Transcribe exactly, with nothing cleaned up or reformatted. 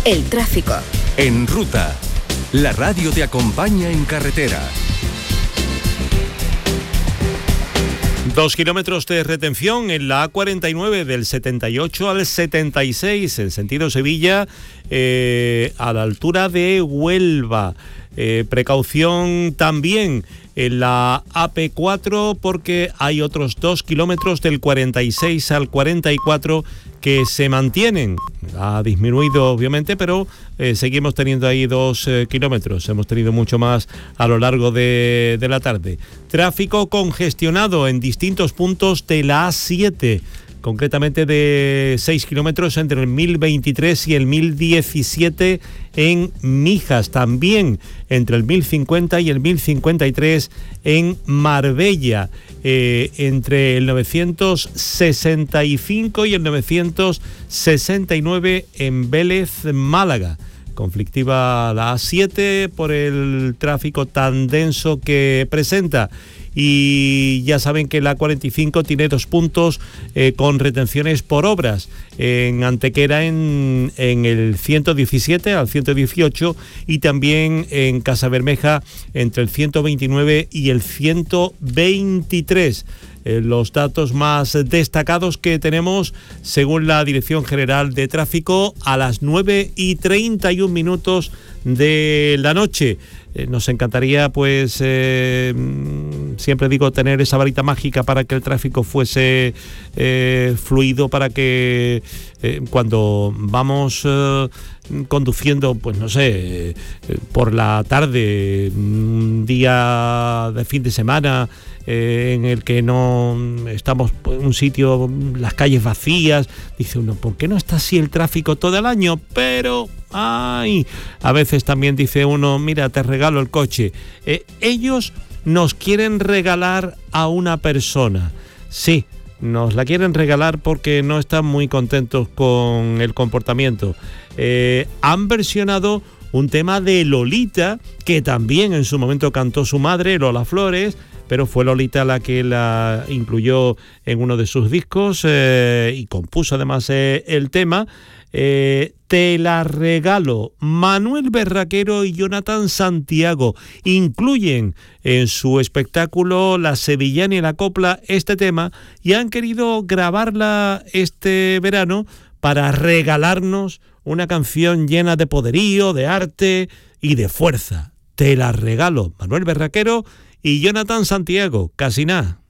El tráfico. En Ruta, la radio te acompaña en carretera. Dos kilómetros de retención en la A cuarenta y nueve del setenta y ocho al setenta y seis en sentido Sevilla, eh, a la altura de Huelva. Eh, precaución también en la A P cuatro porque hay otros dos kilómetros del cuarenta y seis al cuarenta y cuatro que se mantienen. Ha disminuido obviamente, pero eh, seguimos teniendo ahí dos eh, kilómetros. Hemos tenido mucho más a lo largo de, de la tarde. Tráfico congestionado en distintos puntos de la A siete. Concretamente de seis kilómetros entre el mil veintitrés y el mil diecisiete en Mijas. También entre el mil cincuenta y el mil cincuenta y tres en Marbella. Eh, entre el novecientos sesenta y cinco y el novecientos sesenta y nueve en Vélez, Málaga. Conflictiva la A siete por el tráfico tan denso que presenta. Y ya saben que la A cuarenta y cinco tiene dos puntos eh, con retenciones por obras. En Antequera en, en el ciento diecisiete al ciento dieciocho y también en Casabermeja entre el ciento veintinueve y el ciento veintitrés. Eh, los datos más destacados que tenemos según la Dirección General de Tráfico a las nueve y treinta y un minutos de la noche. Eh, nos encantaría, pues, eh, siempre digo, tener esa varita mágica para que el tráfico fuese eh, fluido, para que eh, cuando vamos eh, conduciendo, pues no sé, eh, por la tarde, un día de fin de semana, eh, en el que no estamos en un sitio, las calles vacías, dice uno, ¿por qué no está así el tráfico todo el año? Pero... ay, a veces también dice uno, mira, te regalo el coche. Eh, ellos nos quieren regalar a una persona. Sí, nos la quieren regalar porque no están muy contentos con el comportamiento. Eh, han versionado un tema de Lolita, que también en su momento cantó su madre, Lola Flores, pero fue Lolita la que la incluyó en uno de sus discos eh, y compuso además eh, el tema. Eh, Te la regalo. Manuel Berraquero y Jonathan Santiago incluyen en su espectáculo La Sevillana y la Copla este tema y han querido grabarla este verano para regalarnos una canción llena de poderío, de arte y de fuerza. Te la regalo. Manuel Berraquero y Jonathan Santiago. Casi nada.